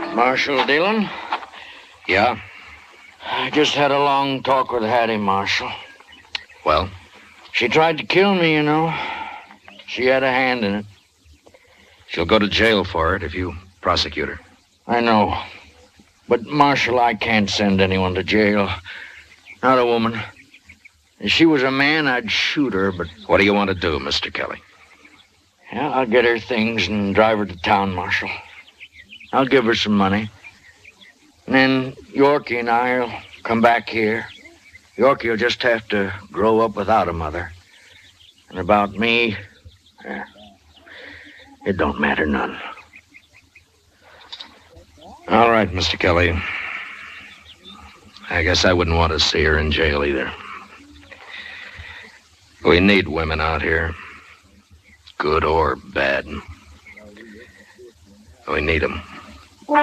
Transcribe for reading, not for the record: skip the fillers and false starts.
Marshal Dillon? Yeah? I just had a long talk with Hattie, Marshal. Well? She tried to kill me, you know. She had a hand in it. She'll go to jail for it if you prosecute her. I know. But, Marshal, I can't send anyone to jail. Not a woman. If she was a man, I'd shoot her, but... What do you want to do, Mr. Kelly? Yeah, I'll get her things and drive her to town, Marshal. I'll give her some money. And then Yorkie and I'll come back here. Yorkie will just have to grow up without a mother. And about me, it don't matter none. All right, Mr. Kelly. I guess I wouldn't want to see her in jail either. We need women out here. Good or bad. We need them.